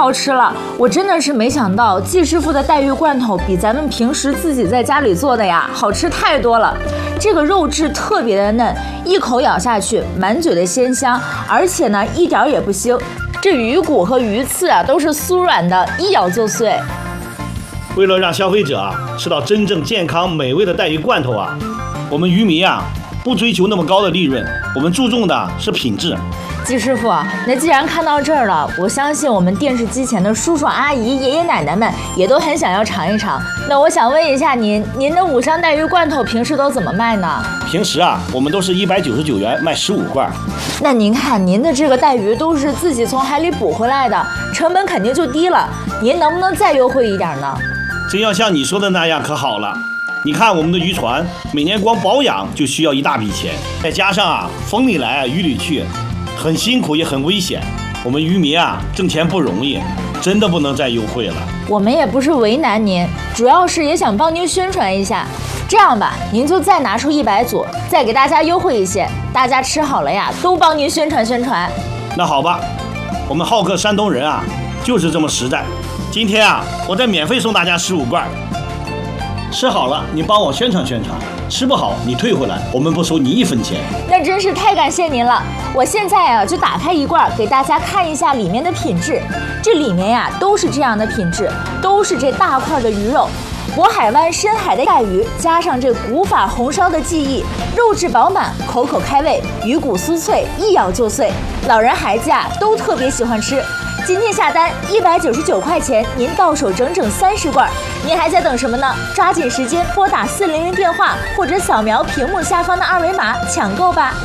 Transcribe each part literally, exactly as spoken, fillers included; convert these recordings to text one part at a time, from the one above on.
好吃了！我真的是没想到，季师傅的带鱼罐头比咱们平时自己在家里做的呀好吃太多了。这个肉质特别的嫩，一口咬下去，满嘴的鲜香，而且呢一点也不腥。这鱼骨和鱼刺啊都是酥软的，一咬就碎。 为了让消费者啊吃到真正健康美味的带鱼罐头啊，我们渔民啊不追求那么高的利润，我们注重的是品质。 季师傅，那既然看到这儿了，我相信我们电视机前的叔叔阿姨、爷爷奶奶们也都很想要尝一尝。那我想问一下您，您的五香带鱼罐头平时都怎么卖呢？ 平时啊，我们都是一百九十九元卖十五罐。 那您看，您的这个带鱼都是自己从海里捕回来的，成本肯定就低了。您能不能再优惠一点呢？ 真要像你说的那样可好了。你看我们的渔船，每年光保养就需要一大笔钱，再加上啊风里来啊雨里去，很辛苦也很危险。我们渔民啊挣钱不容易，真的不能再优惠了。 我们也不是为难您，主要是也想帮您宣传一下。这样吧，您就再拿出一百组，再给大家优惠一些，大家吃好了呀，都帮您宣传宣传。 那好吧，我们好客山东人啊就是这么实在。今天啊我再免费送大家十五罐。吃好了，你帮我宣传宣传；吃不好，你退回来，我们不收你一分钱。 那真是太感谢您了！我现在啊就打开一罐，给大家看一下里面的品质。这里面呀都是这样的品质，都是这大块的鱼肉，渤海湾深海的带鱼，加上这古法红烧的技艺，肉质饱满，口口开胃，鱼骨酥脆，一咬就碎，老人孩子啊都特别喜欢吃。今天下单一百九十九块钱，您到手整整三十罐，您还在等什么呢？抓紧时间拨打四零零电话，或者扫描屏幕下方的二维码抢购吧。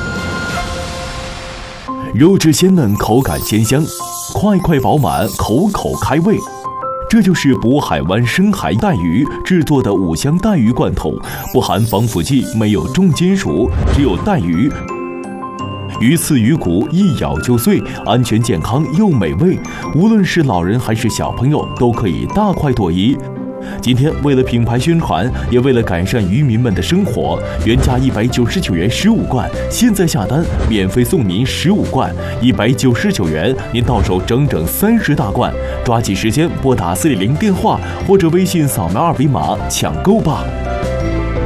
肉质鲜嫩，口感鲜香，块块饱满，口口开胃。这就是渤海湾深海带鱼制作的五香带鱼罐头，不含防腐剂，没有重金属，只有带鱼。鱼刺鱼骨一咬就碎，安全健康又美味，无论是老人还是小朋友都可以大快朵颐。今天为了品牌宣传，也为了改善渔民们的生活，原价一百九十九元十五罐，现在下单免费送您十五罐，一百九十九元，您到手整整三十大罐，抓紧时间拨打四零零电话或者微信扫描二维码抢购吧。